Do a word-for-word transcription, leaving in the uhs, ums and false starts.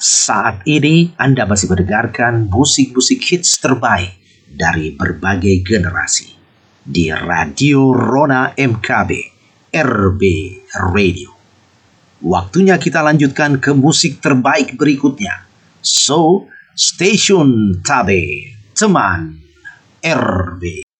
Saat ini Anda masih mendengarkan musik-musik hits terbaik dari berbagai generasi di Radio Rona M K B, R B Radio. Waktunya kita lanjutkan ke musik terbaik berikutnya. So, Stasiun Tabe, teman R B.